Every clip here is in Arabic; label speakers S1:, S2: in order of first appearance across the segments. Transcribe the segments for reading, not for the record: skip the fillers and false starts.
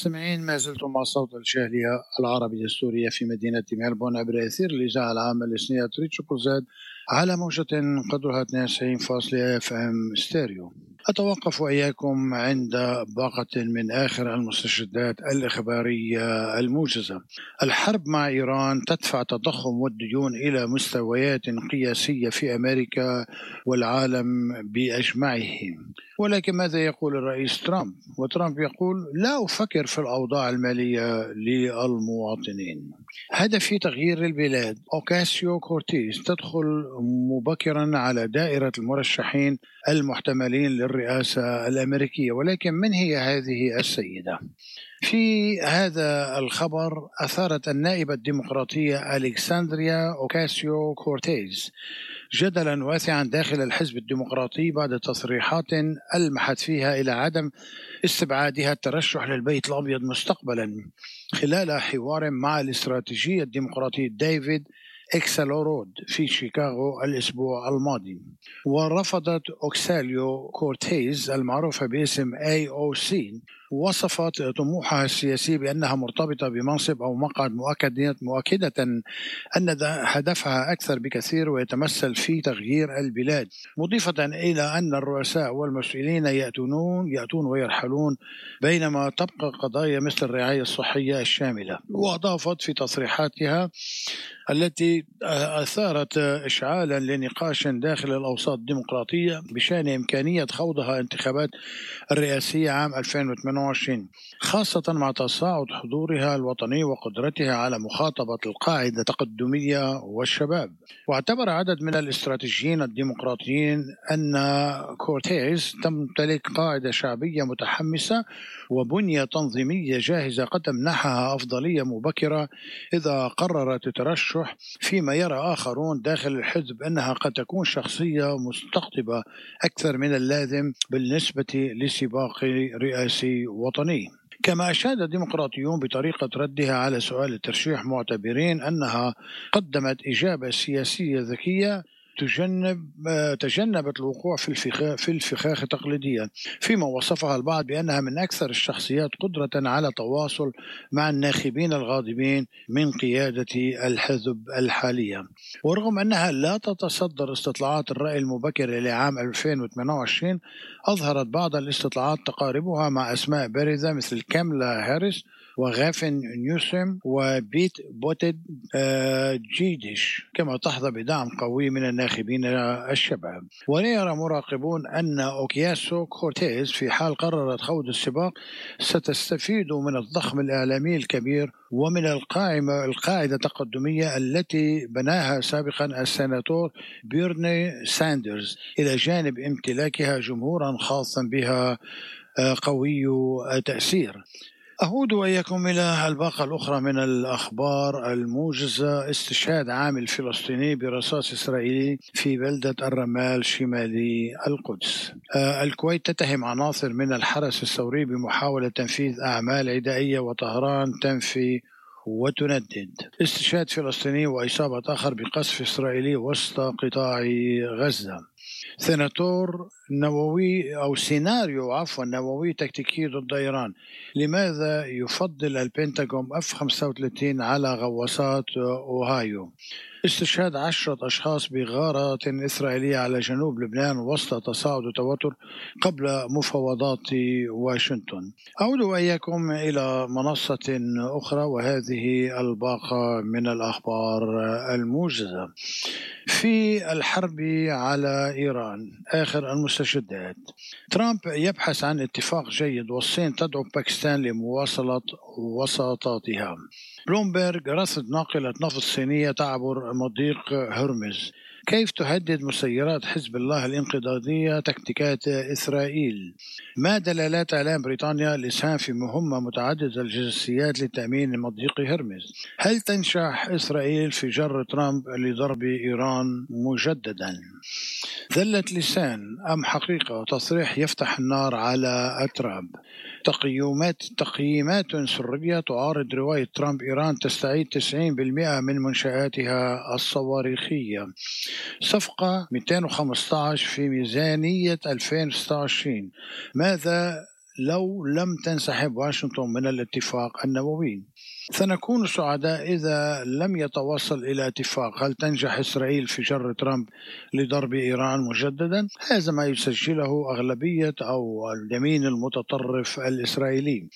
S1: مستمعين، ما زلتم مع صوت الشهرية العربية السورية في مدينة ملبورن عبر أثير الإذاعة العامة الإسنية تريتشوكو زاد على موجة قدرها 92.1 FM ستيريو. أتوقف وإياكم عند باقة من آخر المستجدات الإخبارية الموجزة. الحرب مع إيران تدفع التضخم والديون إلى مستويات قياسية في أمريكا والعالم بأجمعه. ولكن ماذا يقول الرئيس ترامب؟ وترامب يقول: لا أفكر في الأوضاع المالية للمواطنين. هدفي تغيير البلاد. أوكاسيو كورتيز تدخل مبكرا على دائرة المرشحين المحتملين للرئاسة الأمريكية، ولكن من هي هذه السيدة؟ في هذا الخبر أثارت النائبة الديمقراطية ألكسندريا أوكاسيو كورتيز جدلا واسعا داخل الحزب الديمقراطي بعد تصريحات ألمحت فيها إلى عدم استبعادها الترشح للبيت الأبيض مستقبلا، خلال حوار مع الاستراتيجي الديمقراطي ديفيد إكسلورود في شيكاغو الأسبوع الماضي. ورفضت أوكساليو كورتيز المعروفة باسم AOC وصفت طموحها السياسي بأنها مرتبطة بمنصب أو مقعد مؤكدة أن هدفها أكثر بكثير ويتمثل في تغيير البلاد، مضيفة إلى أن الرؤساء والمسؤولين يأتون ويرحلون بينما تبقى قضايا مثل الرعاية الصحية الشاملة. وأضافت في تصريحاتها التي أثارت إشعالا لنقاش داخل الأوساط الديمقراطية بشأن إمكانية خوضها انتخابات الرئاسية عام 2028، خاصة مع تصاعد حضورها الوطني وقدرتها على مخاطبة القاعدة التقدمية والشباب. واعتبر عدد من الاستراتيجيين الديمقراطيين أن كورتيز تمتلك قاعدة شعبية متحمسة وبنية تنظيمية جاهزة قد تمنحها أفضلية مبكرة إذا قررت الترشح، فيما يرى آخرون داخل الحزب أنها قد تكون شخصية مستقطبة أكثر من اللازم بالنسبة لسباق رئاسي وطني. كما أشاد الديمقراطيون بطريقة ردها على سؤال الترشيح، معتبرين أنها قدمت إجابة سياسية ذكية تجنبت الوقوع في الفخاخ تقليديا، فيما وصفها البعض بأنها من أكثر الشخصيات قدرة على تواصل مع الناخبين الغاضبين من قيادة الحزب الحالية. ورغم أنها لا تتصدر استطلاعات الرأي المبكر لعام 2028، أظهرت بعض الاستطلاعات تقاربها مع أسماء بارزة مثل كاملا هاريس وغافن نيوسم وبيت بوتيد جيدش، كما تحظى بدعم قوي من الناخبين الشباب. ويرى مراقبون أن أوكاسيو كورتيز في حال قررت خوض السباق ستستفيد من الضخم الإعلامي الكبير ومن القاعدة التقدمية التي بناها سابقا السيناتور بيرني ساندرز، إلى جانب امتلاكها جمهورا خاصا بها قوي تأثير. أعود وإياكم إلى الباقة الأخرى من الأخبار الموجزة. استشهاد عامل فلسطيني برصاص إسرائيلي في بلدة الرمال شمالي القدس. الكويت تتهم عناصر من الحرس الثوري بمحاولة تنفيذ أعمال عدائية، وطهران تنفي وتندد. استشهاد فلسطيني وإصابة آخر بقصف إسرائيلي وسط قطاع غزة. سيناريو نووي تكتيكي ضد إيران. لماذا يفضل البنتاغون F-35 على غواصات أوهايو؟ استشهاد 10 أشخاص بغارة إسرائيلية على جنوب لبنان وسط تصاعد وتوتر قبل مفاوضات واشنطن. أعود وإياكم إلى منصة أخرى، وهذه الباقة من الأخبار الموجزة. في الحرب على إيران آخر المستجدات. ترامب يبحث عن اتفاق جيد، والصين تدعو باكستان لمواصلة وساطاتها. بلومبرغ: رصد ناقلة نفط صينية تعبر مضيق هرمز. كيف تهدد مسيرات حزب الله الانقضاضية تكتيكات إسرائيل؟ ما دلالات إعلام بريطانيا لإسهام في مهمة متعددة الجنسيات لتأمين مضيق هرمز؟ هل تنجح إسرائيل في جر ترامب لضرب إيران مجددا؟ ذلة لسان أم حقيقة؟ تصريح يفتح النار على ترامب. تقييمات سرية تعارض رواية ترامب إيران تستعيد 90% من منشآتها الصواريخية. صفقة 215 في ميزانية 2026. ماذا لو لم تنسحب واشنطن من الاتفاق النووي. سنكون سعداء إذا لم يتوصل إلى اتفاق. هل تنجح إسرائيل في جر ترامب لضرب إيران مجددا؟ هذا ما يسجله أغلبية أو اليمين المتطرف الإسرائيلي.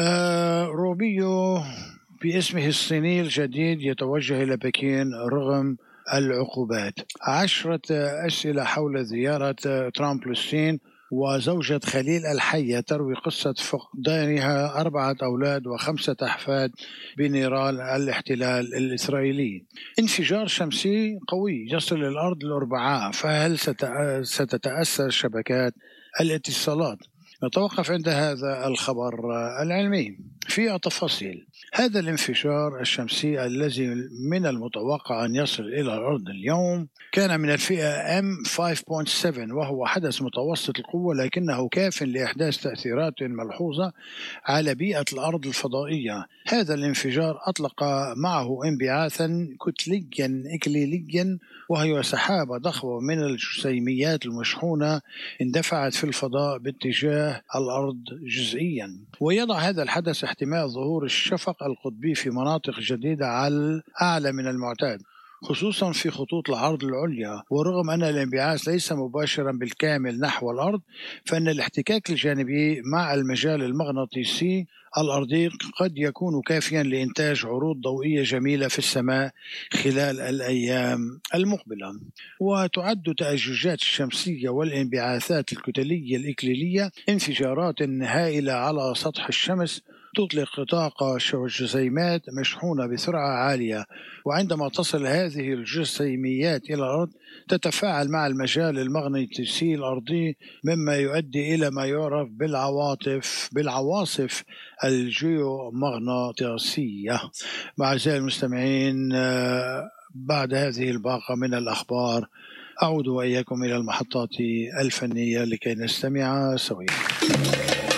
S1: روبيو باسمه الصيني الجديد يتوجه إلى بكين رغم العقوبات. 10 أسئلة حول زيارة ترامب للصين. وزوجة خليل الحية تروي قصة فقدانها 4 أولاد و5 أحفاد بنيران الاحتلال الإسرائيلي. انفجار شمسي قوي يصل الأرض الأربعاء، فهل ستتأثر شبكات الاتصالات؟ نتوقف عند هذا الخبر العلمي. في التفاصيل، هذا الانفجار الشمسي الذي من المتوقع أن يصل إلى الأرض اليوم كان من الفئة M5.7، وهو حدث متوسط القوة لكنه كاف لإحداث تأثيرات ملحوظة على بيئة الأرض الفضائية. هذا الانفجار أطلق معه انبعاثا كتليا إكليليا، وهي سحابة ضخمة من الجسيميات المشحونة اندفعت في الفضاء باتجاه الأرض جزئيا. ويضع هذا الحدث احتمال ظهور الشفق القطبي في مناطق جديدة على أعلى من المعتاد، خصوصا في خطوط العرض العليا. ورغم أن الانبعاث ليس مباشرا بالكامل نحو الأرض، فإن الاحتكاك الجانبي مع المجال المغناطيسي الأرضي قد يكون كافيا لإنتاج عروض ضوئية جميلة في السماء خلال الأيام المقبلة. وتعد تأججات الشمسية والانبعاثات الكتلية الإكليلية انفجارات هائلة على سطح الشمس تطلق طاقة جسيمات مشحونة بسرعة عالية، وعندما تصل هذه الجسيميات إلى الأرض تتفاعل مع المجال المغناطيسي الأرضي، مما يؤدي إلى ما يعرف بالعواصف الجيومغناطيسية. أعزائي المستمعين، بعد هذه الباقة من الأخبار أعود وإياكم إلى المحطات الفنية لكي نستمع سويا.